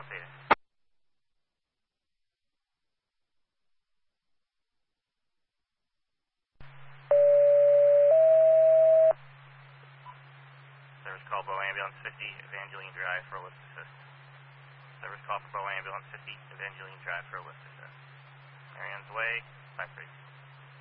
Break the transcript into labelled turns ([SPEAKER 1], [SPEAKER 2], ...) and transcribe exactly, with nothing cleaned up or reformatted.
[SPEAKER 1] updated. Service call Bow Ambulance fifty, Evangeline Drive for a lift assist. Service call for Bow Ambulance fifty, Evangeline Drive for a lift assist. Marianne's Way, five three.